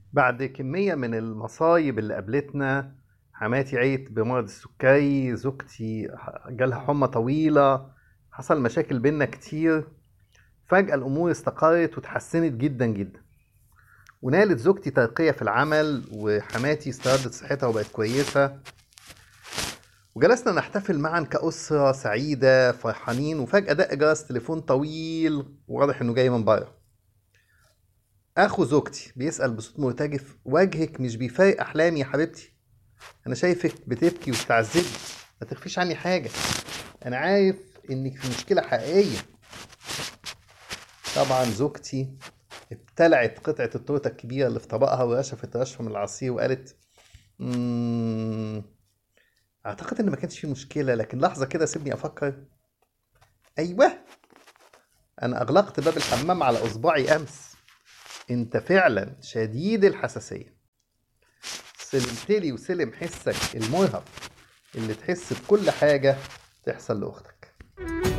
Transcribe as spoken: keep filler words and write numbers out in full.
بعد كمية من المصايب اللي قابلتنا، حماتي عيت بمرض السكري، زوجتي جالها حمى طويلة، حصل مشاكل بينا كتير. فجأة الأمور استقرت وتحسنت جدا جدا، ونالت زوجتي ترقية في العمل، وحماتي استردت صحتها وبقت كويسة، وجلسنا نحتفل معا كأسرة سعيدة فرحانين. وفجأة دق جرس تليفون طويل، وواضح إنه جاي من بره. أخو زوجتي بيسأل بصوت مرتجف: وجهك مش بيفارق أحلامي يا حبيبتي، انا شايفك بتبكي وبتعذبي، ما تخفيش عني حاجه، انا عارف انك في مشكله حقيقيه. طبعا زوجتي ابتلعت قطعه التورته الكبيره اللي في طبقها، ورشفت رشفه من العصير وقالت: مم... اعتقد ان ما كانش في مشكله، لكن لحظه كده سيبني افكر. ايوه، انا اغلقت باب الحمام على اصبعي امس. انت فعلا شديد الحساسيه. سلمتلي وسلم حسك المرهق اللي تحس بكل حاجه تحصل لاختك.